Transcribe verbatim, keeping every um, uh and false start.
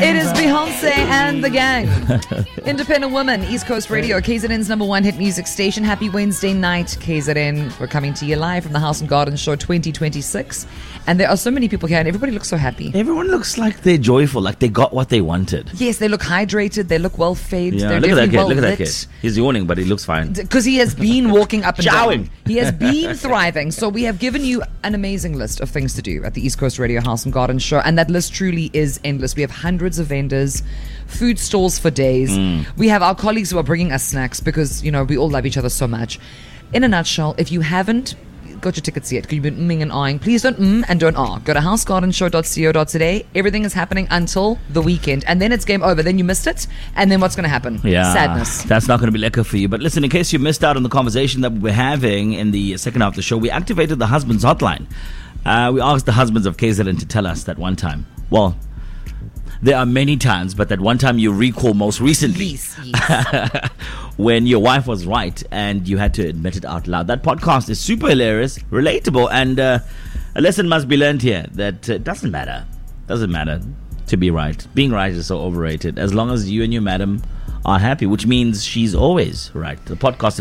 It is Beyonce and the gang. Independent Woman, East Coast Radio, K Z N's number one hit music station. Happy Wednesday night, K Z N. We're coming to you live from the House and Garden Show twenty twenty-six. And there are so many people here and everybody looks so happy. Everyone looks like they're joyful, like they got what they wanted. Yes, they look hydrated, they look well fed. Yeah, They're look at that kid, well look at that lit. kid. He's yawning, but he looks fine. Because he has been walking up and Showing. down. He has been thriving. So we have given you an amazing list of things to do at the East Coast Radio House and Garden Show. And that list truly is endless. We have hundreds of vendors, food stalls for days. Mm. We have our colleagues who are bringing us snacks because, you know, we all love each other so much. In a nutshell, if you haven't got your tickets yet, you've been umming and ahhing, please don't mm and don't ah. Go to house garden show dot co dot za. Everything is happening until the weekend. And then it's game over. Then you missed it. And then what's going to happen? Yeah, Sadness. That's not going to be lekker for you. But listen, in case you missed out on the conversation that we were having in the second half of the show, we activated the husbands hotline. Uh, we asked the husbands of K Z N to tell us that one time. Well, there are many times, but that one time you recall most recently. Yes, yes. When your wife was right and you had to admit it out loud. That podcast is super hilarious, relatable, and uh, a lesson must be learned here that it uh, doesn't matter. Doesn't matter to be right. Being right is so overrated. As long as you and your madam are happy, which means she's always right. The podcast